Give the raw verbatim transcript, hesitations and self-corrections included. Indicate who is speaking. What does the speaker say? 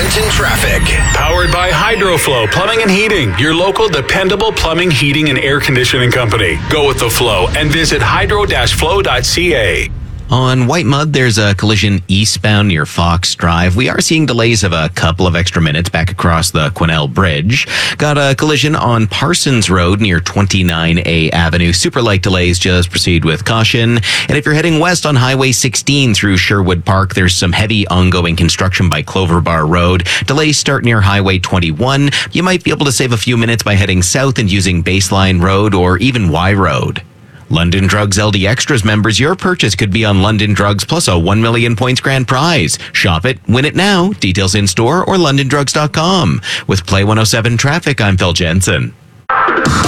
Speaker 1: Edmonton traffic.
Speaker 2: Powered by Hydroflow Plumbing and Heating, your local dependable plumbing, heating, and air conditioning company. Go with the flow and visit hydro dash flow dot c a.
Speaker 3: On White Mud, there's a collision eastbound near Fox Drive. We are seeing delays of a couple of extra minutes back across the Quesnel Bridge. Got a collision on Parsons Road near twenty-nine A Avenue. Super light delays, just proceed with caution. And if you're heading west on Highway sixteen through Sherwood Park, there's some heavy ongoing construction by Clover Bar Road. Delays start near Highway twenty-one. You might be able to save a few minutes by heading south and using Baseline Road or even Y Road. London Drugs L D Extras members, your purchase could be on London Drugs plus a one million points grand prize. Shop it, win it now. Details in store or london drugs dot com. With Play one oh seven Traffic, I'm Phil Jensen.